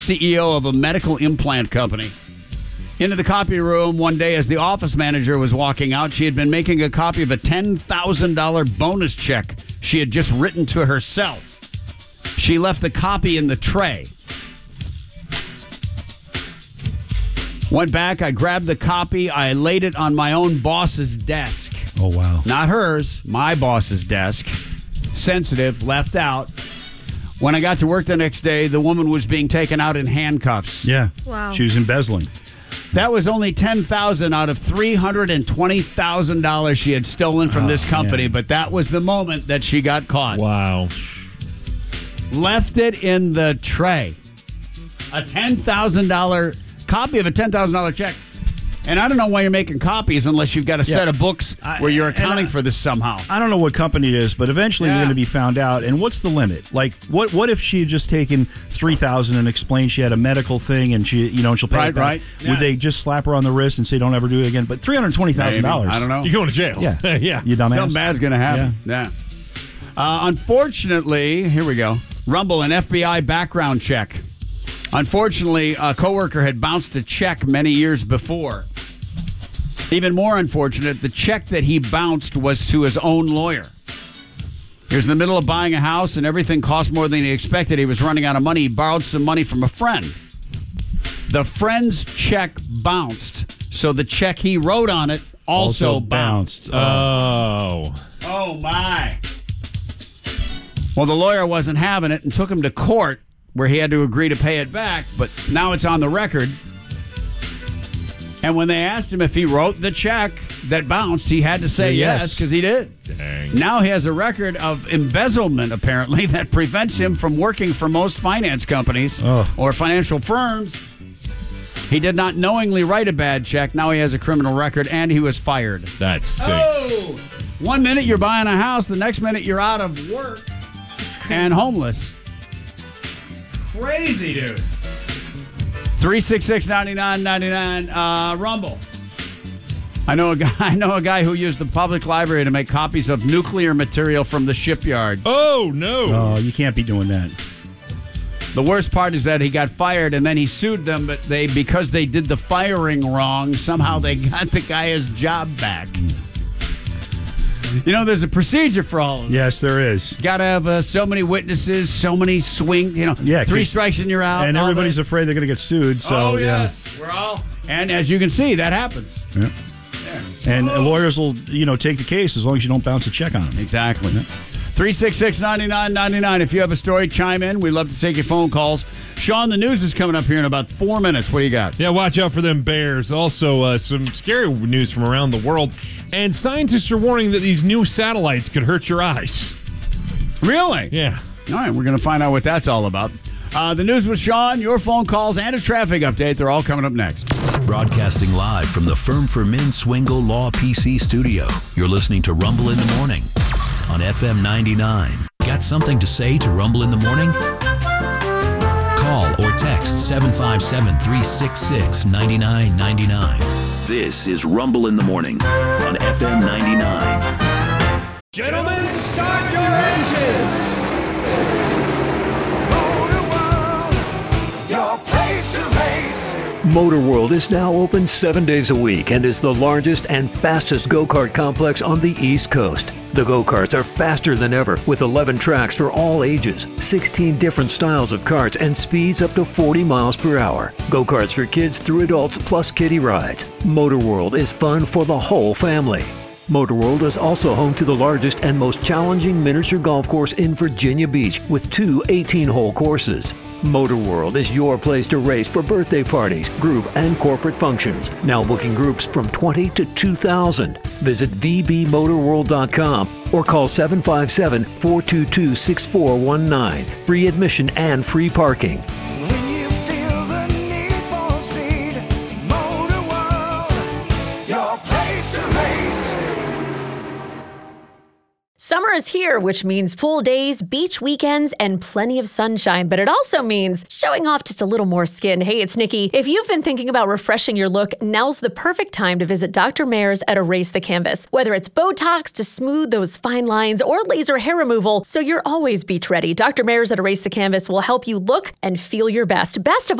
CEO of a medical implant company. Into the copy room one day as the office manager was walking out. She had been making a copy of a $10,000 bonus check she had just written to herself. She left the copy in the tray. Went back, I grabbed the copy, I laid it on my own boss's desk. Oh, wow. Not hers, my boss's desk. Sensitive, left out. When I got to work the next day, the woman was being taken out in handcuffs. Yeah. Wow. She was embezzling. That was only $10,000 out of $320,000 she had stolen from this company, but that was the moment that she got caught. Wow. Left it in the tray. A $10,000 copy of a $10,000 check. And I don't know why you're making copies unless you've got a set of books where you're accounting for this somehow. I don't know what company it is, but eventually you're going to be found out. And what's the limit? Like, what if she had just taken $3,000 and explained she had a medical thing and she'll pay it back? Right. Yeah. Would they just slap her on the wrist and say, "Don't ever do it again"? But $320,000. I don't know. You're going to jail. Yeah, Yeah. You dumbass. Something bad's going to happen. Yeah. Unfortunately, here we go. Rumble, an FBI background check. Unfortunately, a coworker had bounced a check many years before. Even more unfortunate, the check that he bounced was to his own lawyer. He was in the middle of buying a house and everything cost more than he expected. He was running out of money. He borrowed some money from a friend. The friend's check bounced, so the check he wrote on it also bounced. Oh. Oh, my. Well, the lawyer wasn't having it and took him to court where he had to agree to pay it back, but now it's on the record. And when they asked him if he wrote the check that bounced, he had to say yes because he did. Dang. Now he has a record of embezzlement, apparently, that prevents him from working for most finance companies or financial firms. He did not knowingly write a bad check. Now he has a criminal record, and he was fired. That stinks. Oh! 1 minute you're buying a house, the next minute you're out of work and homeless. Crazy, dude. 366-9999, Rumble. I know a guy who used the public library to make copies of nuclear material from the shipyard. Oh, no. Oh, you can't be doing that. The worst part is that he got fired and then he sued them, but because they did the firing wrong, somehow they got the guy his job back. You know, there's a procedure for all of this. Yes, there is. Got to have so many witnesses, so many swing, 3 strikes and you're out. And everybody's afraid they're going to get sued. So, we're all. And as you can see, that happens. Yeah. And lawyers will, take the case as long as you don't bounce a check on them. Exactly. 366-9999. If you have a story, chime in. We'd love to take your phone calls. Sean, the news is coming up here in about 4 minutes. What do you got? Yeah, watch out for them bears. Also, some scary news from around the world. And scientists are warning that these new satellites could hurt your eyes. Really? Yeah. All right, we're going to find out what that's all about. The news with Sean, your phone calls, and a traffic update. They're all coming up next. Broadcasting live from the Firm for Men Swingle Law PC studio. You're listening to Rumble in the Morning on FM 99. Got something to say to Rumble in the Morning? Call or text 757-366-9999. This is Rumble in the Morning on FM 99. Gentlemen, start your engines! Motor World, your place to race. Motor World is now open 7 days a week and is the largest and fastest go-kart complex on the East Coast. The go-karts are faster than ever with 11 tracks for all ages, 16 different styles of karts, and speeds up to 40 miles per hour. Go-karts for kids through adults plus kiddie rides. Motor World is fun for the whole family. Motor World is also home to the largest and most challenging miniature golf course in Virginia Beach with 2 18-hole courses. Motor World is your place to race for birthday parties, group, and corporate functions. Now booking groups from 20 to 2,000. Visit vbmotorworld.com or call 757-422-6419. Free admission and free parking. When you feel the need for speed, Motor World, your place to race. Summer Summer is here, which means pool days, beach weekends, and plenty of sunshine, but it also means showing off just a little more skin. Hey, it's Nikki. If you've been thinking about refreshing your look, now's the perfect time to visit Dr. Mayers at Erase the Canvas. Whether it's Botox to smooth those fine lines or laser hair removal, so you're always beach ready, Dr. Mayers at Erase the Canvas will help you look and feel your best. Best of